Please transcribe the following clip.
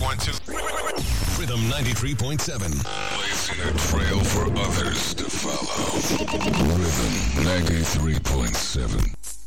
1, 2. Rhythm 93.7. Blazing a trail for others to follow. Rhythm 93.7.